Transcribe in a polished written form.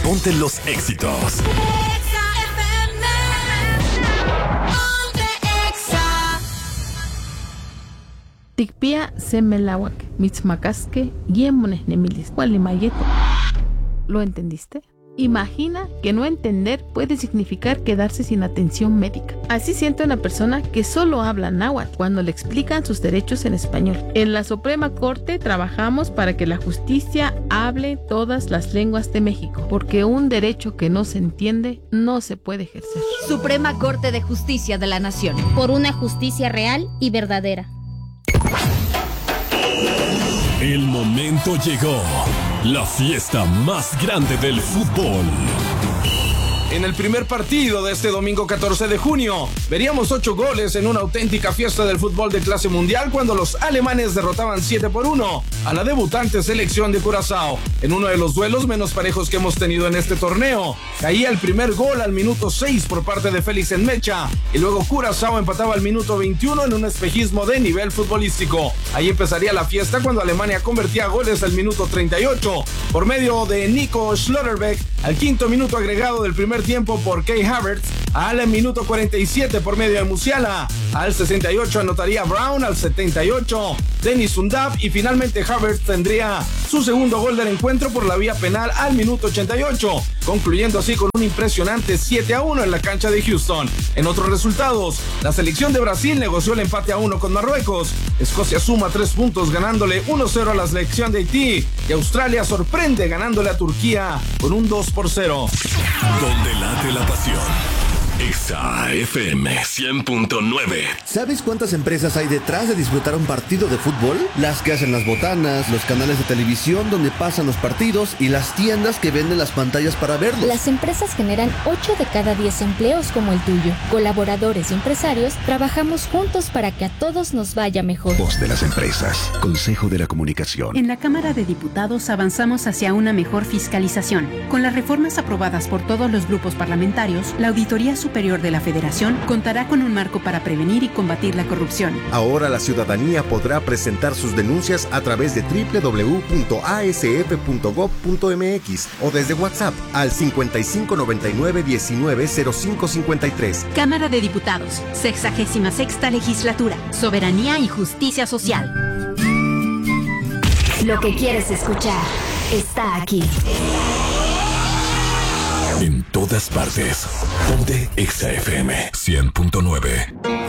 Ponte los éxitos. Tikpia semelawak, mitzmacasque, guiemones nemilis, gualimayeto. ¿Lo entendiste? Imagina que no entender puede significar quedarse sin atención médica. Así siente una persona que solo habla náhuatl cuando le explican sus derechos en español. En la Suprema Corte trabajamos para que la justicia hable todas las lenguas de México, porque un derecho que no se entiende no se puede ejercer. Suprema Corte de Justicia de la Nación. Por una justicia real y verdadera. El momento llegó. La fiesta más grande del fútbol. En el primer partido de este domingo 14 de junio, veríamos 8 goles en una auténtica fiesta del fútbol de clase mundial cuando los alemanes derrotaban 7-1 a la debutante selección de Curazao. En uno de los duelos menos parejos que hemos tenido en este torneo, caía el primer gol al minuto 6 por parte de Félix Enmecha y luego Curazao empataba al minuto 21 en un espejismo de nivel futbolístico. Ahí empezaría la fiesta cuando Alemania convertía goles al minuto 38 por medio de Nico Schlotterbeck al quinto minuto agregado del primer tiempo por Kai Havertz, al minuto 47 por medio de Musiala, al 68 anotaría Brown, al 78 Dennis Undav y finalmente Havertz tendría su segundo gol del encuentro por la vía penal al minuto 88, concluyendo así con un impresionante 7-1 en la cancha de Houston. En otros resultados, la selección de Brasil negoció el empate a 1 con Marruecos, Escocia suma 3 puntos ganándole 1-0 a la selección de Haití y Australia sorprende ganándole a Turquía con un 2-0. Donde late la pasión. Exa FM 100.9. ¿Sabes cuántas empresas hay detrás de disfrutar un partido de fútbol? Las que hacen las botanas, los canales de televisión donde pasan los partidos y las tiendas que venden las pantallas para verlos. Las empresas generan 8 de cada 10 empleos como el tuyo. Colaboradores y empresarios trabajamos juntos para que a todos nos vaya mejor. Voz de las empresas. Consejo de la Comunicación. En la Cámara de Diputados avanzamos hacia una mejor fiscalización. Con las reformas aprobadas por todos los grupos parlamentarios, la Auditoría Superior de la Federación contará con un marco para prevenir y combatir la corrupción. Ahora la ciudadanía podrá presentar sus denuncias a través de www.asf.gov.mx o desde WhatsApp al 5599-190553. Cámara de Diputados, 66ª Legislatura, Soberanía y Justicia Social. Lo que quieres escuchar está aquí. En todas partes. Ponte Exa FM 100.9.